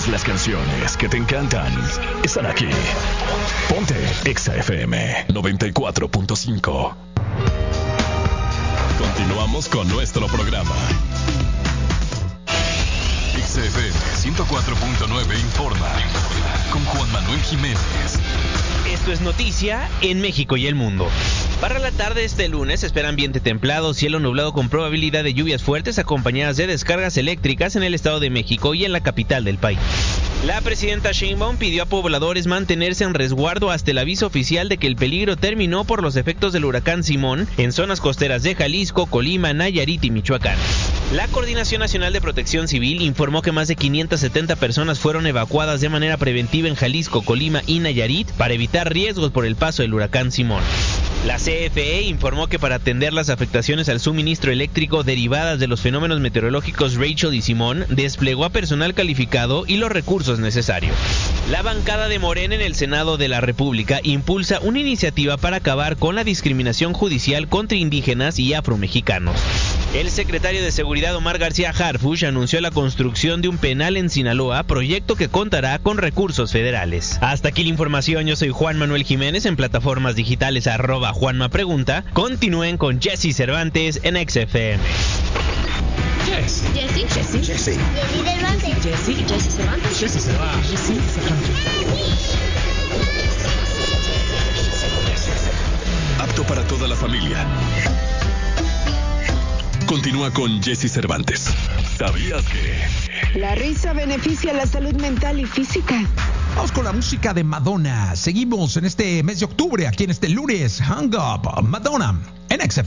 Todas las canciones que te encantan están aquí. Ponte Exa FM 94.5. Continuamos con nuestro programa. Exa FM 104.9 informa con Juan Manuel Jiménez. Esto es noticia en México y el mundo. Para la tarde de este lunes se espera ambiente templado, cielo nublado con probabilidad de lluvias fuertes acompañadas de descargas eléctricas en el Estado de México y en la capital del país. La presidenta Sheinbaum pidió a pobladores mantenerse en resguardo hasta el aviso oficial de que el peligro terminó por los efectos del huracán Simón en zonas costeras de Jalisco, Colima, Nayarit y Michoacán. La Coordinación Nacional de Protección Civil informó que más de 570 personas fueron evacuadas de manera preventiva en Jalisco, Colima y Nayarit para evitar riesgos por el paso del huracán Simón. La CFE informó que para atender las afectaciones al suministro eléctrico derivadas de los fenómenos meteorológicos Rachel y Simón, desplegó a personal calificado y los recursos necesarios. La bancada de Morena en el Senado de la República impulsa una iniciativa para acabar con la discriminación judicial contra indígenas y afromexicanos. El secretario de Seguridad Omar García Harfuch anunció la construcción de un penal en Sinaloa, proyecto que contará con recursos federales. Hasta aquí la información, yo soy Juan Manuel Jiménez, en plataformas digitales @JuanmaPregunta. Continúen con Jesse Cervantes en XFM. Jesse. Jesse. Jesse. Jesse. Jesse Cervantes. Jesse Cervantes. Apto para toda la familia. Continúa con Jesse Cervantes. ¿Sabías que? La risa beneficia la salud mental y física. Vamos con la música de Madonna. Seguimos en este mes de octubre, aquí en este lunes. Hang Up, Madonna, en XFM.